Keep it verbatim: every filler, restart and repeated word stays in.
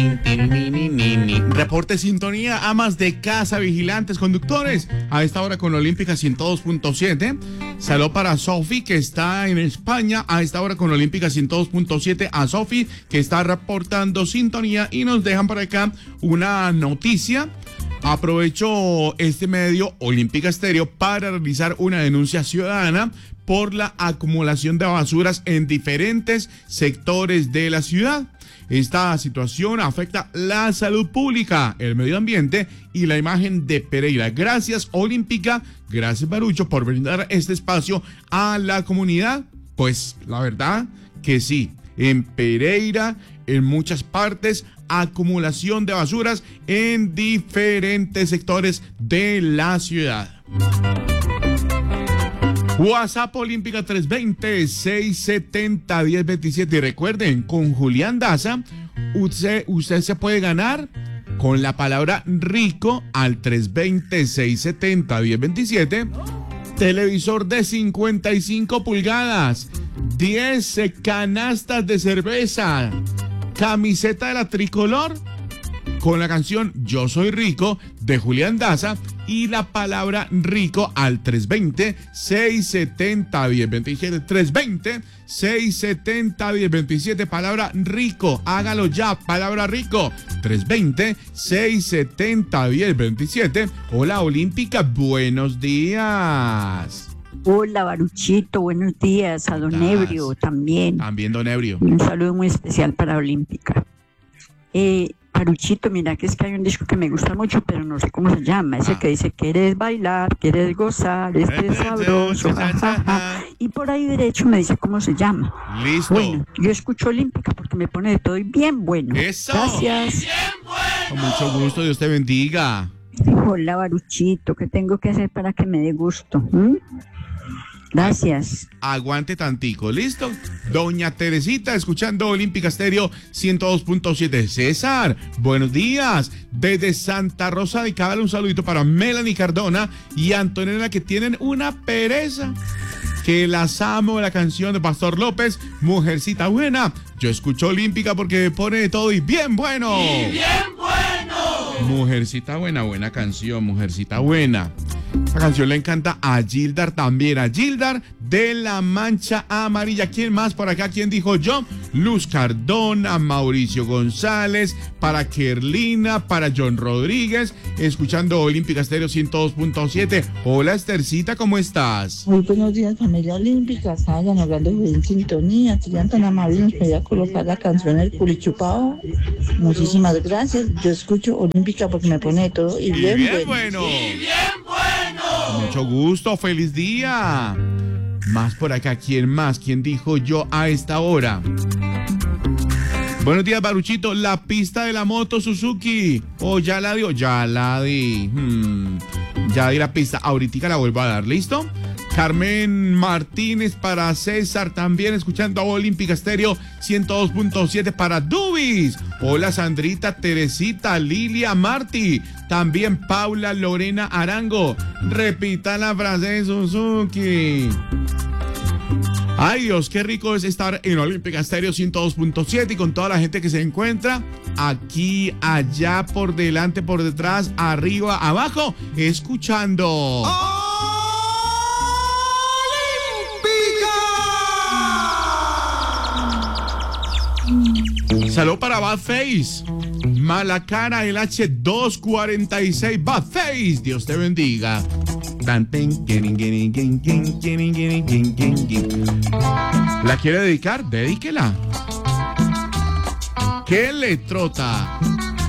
Reporte sintonía, amas de casa, vigilantes, conductores. A esta hora con Olímpica ciento dos punto siete. Saludo para Sofi, que está en España. A esta hora con Olímpica ciento dos punto siete. A Sofi, que está reportando sintonía. Y nos dejan por acá una noticia. Aprovecho este medio, Olímpica Estéreo, para realizar una denuncia ciudadana por la acumulación de basuras en diferentes sectores de la ciudad. Esta situación afecta la salud pública, el medio ambiente y la imagen de Pereira. Gracias, Olímpica, gracias, Barucho, por brindar este espacio a la comunidad. Pues la verdad que sí, en Pereira, en muchas partes, acumulación de basuras en diferentes sectores de la ciudad. WhatsApp Olímpica tres veinte, seiscientos setenta, diez veintisiete. Y recuerden, con Julián Daza, usted, usted se puede ganar con la palabra rico al tres veinte, seiscientos setenta, diez veintisiete. Televisor de cincuenta y cinco pulgadas, diez canastas de cerveza, camiseta de la tricolor con la canción Yo Soy Rico de Julián Daza y la palabra rico al tres veinte, seiscientos setenta, diez veintisiete. tres veinte, seiscientos setenta, diez veintisiete. Palabra rico, hágalo ya, palabra rico. tres veinte, seiscientos setenta, diez veintisiete. Hola, Olímpica, buenos días. Hola, Baruchito, buenos días. A Don Ebrio también. También Don Ebrio. Un saludo muy especial para Olímpica. Eh, Baruchito, mira que es que hay un disco que me gusta mucho, pero no sé cómo se llama. Ese ah. que dice, ¿quieres bailar? ¿Quieres gozar? Este es sabroso, jajaja. Y por ahí derecho me dice cómo se llama. Listo. Bueno, yo escucho Olímpica porque me pone de todo y bien bueno. Eso. Gracias. Bien bueno. Con mucho gusto, Dios te bendiga. Hola, Baruchito, ¿qué tengo que hacer para que me dé gusto? ¿Mm? Gracias. Aguante tantico, ¿listo? Doña Teresita, escuchando Olímpica Estéreo ciento dos punto siete. César, buenos días. Desde Santa Rosa de Cabal, un saludito para Melanie Cardona y Antonella, que tienen una pereza. Que las amo, la canción de Pastor López, Mujercita Buena. Yo escucho Olímpica porque me pone de todo y bien bueno. ¡Y bien bueno! Mujercita Buena, buena canción, Mujercita Buena. Esta canción le encanta a Gildar también, a Gildar de la Mancha Amarilla. ¿Quién más por acá? ¿Quién dijo yo? Luz Cardona, Mauricio González, para Kerlina, para John Rodríguez, escuchando Olímpica Estéreo ciento dos punto siete. Hola, Estercita, ¿cómo estás? Muy buenos días, familia Olímpica. Salgan hablando en sintonía. Serían tan amables, nos podía colocar la canción El Culichupao. Muchísimas gracias. Yo escucho Olímpica porque me pone de todo y bien, y bien bueno. bueno. ¡Y bien bueno! Mucho gusto, feliz día. Más por acá, ¿quién más? ¿Quién dijo yo a esta hora? Buenos días, Baruchito. La pista de la moto Suzuki. Oh, ya la dio, ya la di. Hmm. Ya di la pista. Ahorita la vuelvo a dar, ¿listo? Carmen Martínez para César, también escuchando Olímpica Estéreo ciento dos punto siete para Dubis. Hola, Sandrita, Teresita, Lilia, Marti, también Paula, Lorena Arango. Repita la frase de Suzuki. Ay, Dios, qué rico es estar en Olímpica Estéreo ciento dos punto siete y con toda la gente que se encuentra aquí, allá, por delante, por detrás, arriba, abajo, escuchando. ¡Oh! Salud para Bad Face, Malacara, el H doscientos cuarenta y seis, Bad Face, Dios te bendiga. ¿La quiere dedicar? Dedíquela. ¡Qué letrota!